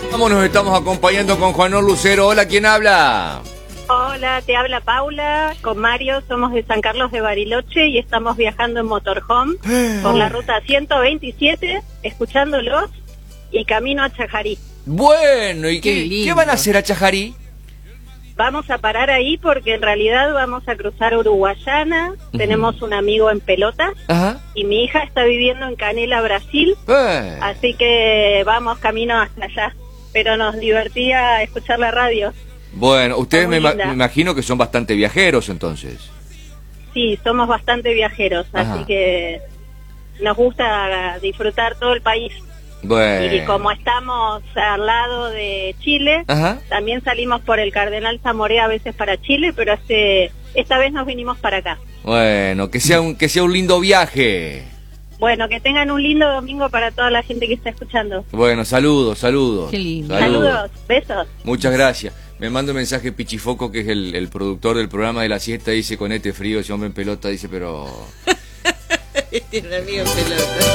Nos estamos acompañando con Juanor Lucero. Hola, ¿quién habla? Hola, te habla Paula, con Mario, somos de San Carlos de Bariloche y estamos viajando en motorhome por la ruta 127, escuchándolos y camino a Chajarí. Bueno, ¿y qué van a hacer a Chajarí? Vamos a parar ahí porque en realidad vamos a cruzar Uruguayana, tenemos un amigo en Pelotas. Ajá. Y mi hija está viviendo en Canela, Brasil, así que vamos camino hasta allá, pero nos divertía escuchar la radio. Bueno, ustedes me imagino que son bastante viajeros entonces. Sí, somos bastante viajeros, así que nos gusta disfrutar todo el país. Bueno. Y como estamos al lado de Chile, también salimos por el Cardenal Zamoré a veces para Chile, pero esta vez nos vinimos para acá. Bueno, que sea un lindo viaje. Bueno, que tengan un lindo domingo para toda la gente que está escuchando. Bueno, saludos. Qué lindo. Saludos, besos. Muchas gracias. Me manda un mensaje Pichifoco, que es el productor del programa de la siesta, dice: con este frío ese hombre en pelota, dice, pero... Este es un amigo en pelota.